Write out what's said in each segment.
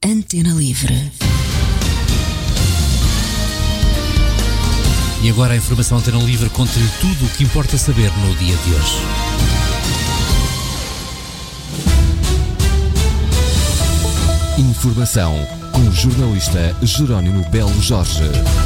Antena Livre. E agora a informação Antena Livre conta-lhe tudo o que importa saber no dia de hoje. Informação com o jornalista Jerónimo Belo Jorge.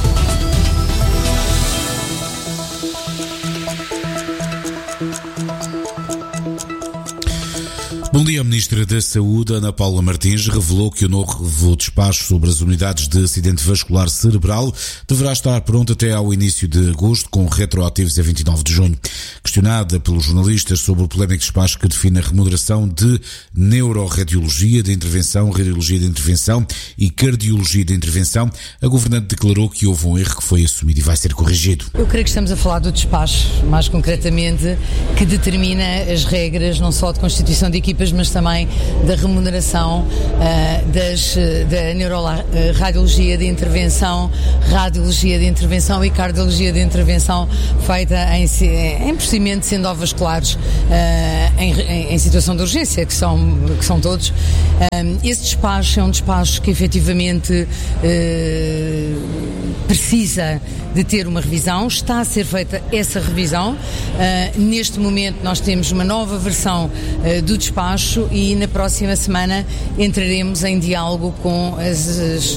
Bom dia. A Ministra da Saúde, Ana Paula Martins, revelou que o novo despacho sobre as unidades de acidente vascular cerebral deverá estar pronto até ao início de agosto, com retroativos a 29 de junho. Questionada pelos jornalistas sobre o polémico despacho que define a remuneração de neuroradiologia de intervenção, radiologia de intervenção e cardiologia de intervenção, a governante declarou que houve um erro que foi assumido e vai ser corrigido. Eu creio que estamos a falar do despacho, mais concretamente, que determina as regras não só de constituição de equipas, mas também da remuneração da neuroradiologia de intervenção, radiologia de intervenção e cardiologia de intervenção feita em procedimentos endovasculares em situação de urgência, que são todos. Esse despacho é um despacho que efetivamente precisa de ter uma revisão, está a ser feita essa revisão. Neste momento nós temos uma nova versão do despacho e na próxima semana entraremos em diálogo com as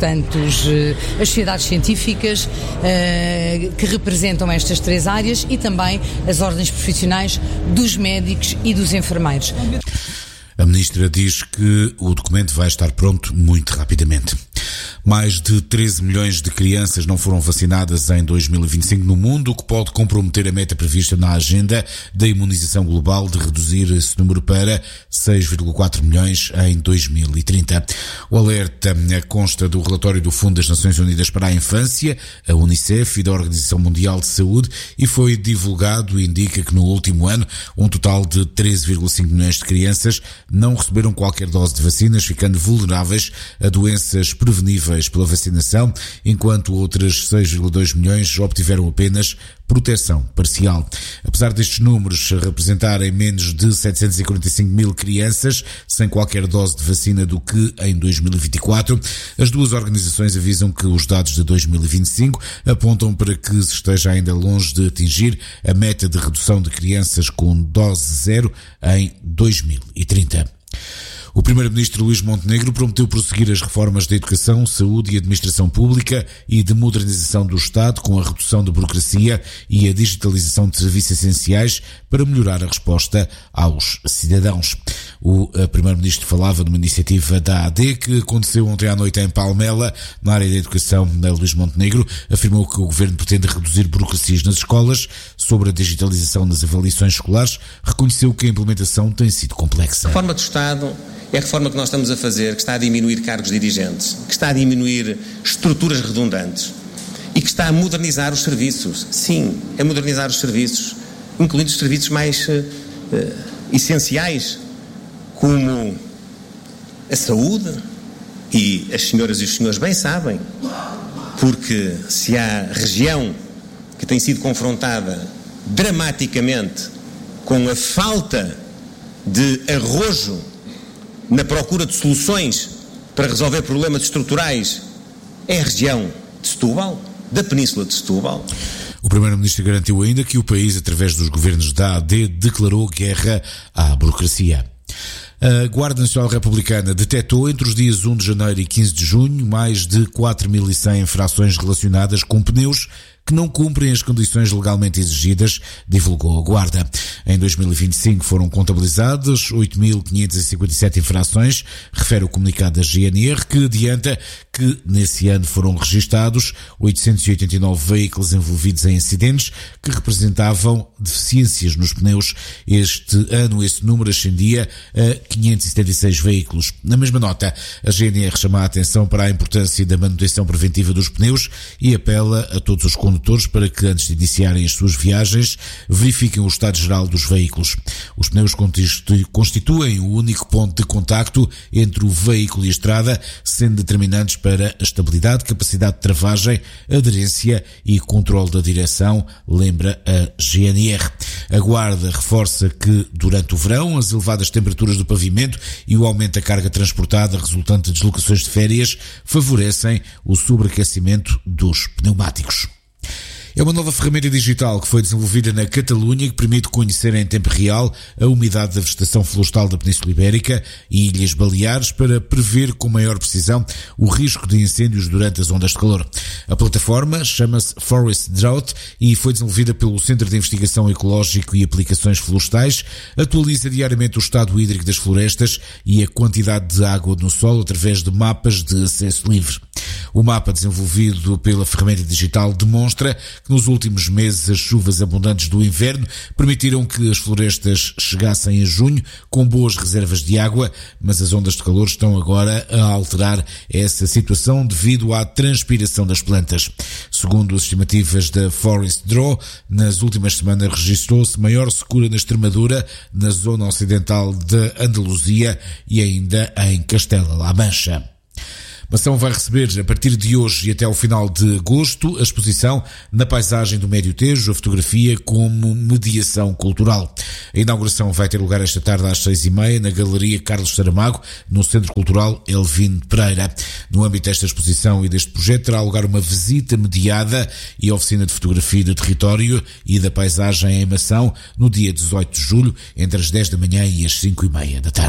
sociedades científicas que representam estas três áreas e também as ordens profissionais dos médicos e dos enfermeiros. A Ministra diz que o documento vai estar pronto muito rapidamente. Mais de 13 milhões de crianças não foram vacinadas em 2025 no mundo, o que pode comprometer a meta prevista na agenda da imunização global de reduzir esse número para 6,4 milhões em 2030. O alerta consta do relatório do Fundo das Nações Unidas para a Infância, a Unicef e da Organização Mundial de Saúde e foi divulgado e indica que no último ano um total de 13,5 milhões de crianças não receberam qualquer dose de vacinas, ficando vulneráveis a doenças preveníveis pela vacinação, enquanto outras 6,2 milhões obtiveram apenas proteção parcial. Apesar destes números representarem menos de 745 mil crianças sem qualquer dose de vacina do que em 2024, as duas organizações avisam que os dados de 2025 apontam para que se esteja ainda longe de atingir a meta de redução de crianças com dose zero em 2030. O Primeiro-Ministro Luís Montenegro prometeu prosseguir as reformas da educação, saúde e administração pública e de modernização do Estado com a redução da burocracia e a digitalização de serviços essenciais para melhorar a resposta aos cidadãos. O Primeiro-Ministro falava de uma iniciativa da AD que aconteceu ontem à noite em Palmela, na área da educação. Luís Montenegro afirmou que o Governo pretende reduzir burocracias nas escolas. Sobre a digitalização das avaliações escolares, reconheceu que a implementação tem sido complexa. A reforma do Estado é a reforma que nós estamos a fazer, que está a diminuir cargos dirigentes, que está a diminuir estruturas redundantes e que está a modernizar os serviços. Sim, a modernizar os serviços, incluindo os serviços mais essenciais, como a saúde, e as senhoras e os senhores bem sabem, porque se há região que tem sido confrontada dramaticamente com a falta de arrojo na procura de soluções para resolver problemas estruturais, é a região de Setúbal, da Península de Setúbal. O Primeiro-Ministro garantiu ainda que o país, através dos governos da AD, declarou guerra à burocracia. A Guarda Nacional Republicana detectou entre os dias 1 de janeiro e 15 de junho mais de 4.100 infrações relacionadas com pneus que não cumprem as condições legalmente exigidas, divulgou a Guarda. Em 2025 foram contabilizadas 8.557 infrações, refere o comunicado da GNR, que adianta que nesse ano foram registados 889 veículos envolvidos em acidentes que representavam deficiências nos pneus. Este ano esse número ascendia a 576 veículos. Na mesma nota, a GNR chama a atenção para a importância da manutenção preventiva dos pneus e apela a todos os condutores condutores para que, antes de iniciarem as suas viagens, verifiquem o estado geral dos veículos. Os pneus constituem o único ponto de contacto entre o veículo e a estrada, sendo determinantes para a estabilidade, capacidade de travagem, aderência e controle da direção, lembra a GNR. A Guarda reforça que, durante o verão, as elevadas temperaturas do pavimento e o aumento da carga transportada resultante de deslocações de férias favorecem o sobreaquecimento dos pneumáticos. É uma nova ferramenta digital que foi desenvolvida na Catalunha que permite conhecer em tempo real a umidade da vegetação florestal da Península Ibérica e Ilhas Baleares para prever com maior precisão o risco de incêndios durante as ondas de calor. A plataforma chama-se Forest Drought e foi desenvolvida pelo Centro de Investigação Ecológico e Aplicações Florestais, atualiza diariamente o estado hídrico das florestas e a quantidade de água no solo através de mapas de acesso livre. O mapa desenvolvido pela ferramenta digital demonstra que nos últimos meses as chuvas abundantes do inverno permitiram que as florestas chegassem a junho com boas reservas de água, mas as ondas de calor estão agora a alterar essa situação devido à transpiração das plantas. Segundo as estimativas da Forest Draw, nas últimas semanas registrou-se maior secura na Extremadura, na zona ocidental de Andaluzia e ainda em Castela-La Mancha. Mação vai receber, a partir de hoje e até ao final de agosto, a exposição Na Paisagem do Médio Tejo, a fotografia como mediação cultural. A inauguração vai ter lugar esta tarde às 6h30 na Galeria Carlos Saramago, no Centro Cultural Elvino Pereira. No âmbito desta exposição e deste projeto terá lugar uma visita mediada e oficina de fotografia do território e da paisagem em Mação no dia 18 de julho, entre as 10 da manhã e as 5h30 da tarde.